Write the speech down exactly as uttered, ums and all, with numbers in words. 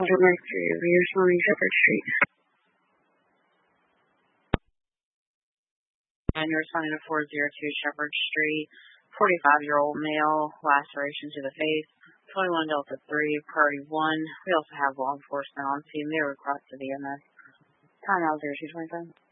Mercury, reassigned Shepherd Street. And you're assigned to four oh two Shepherd Street. forty-five-year-old male, laceration to the face. twenty-one Delta three, priority one. We also have law enforcement on scene. They were across to the M S. Time out zero two twenty-five.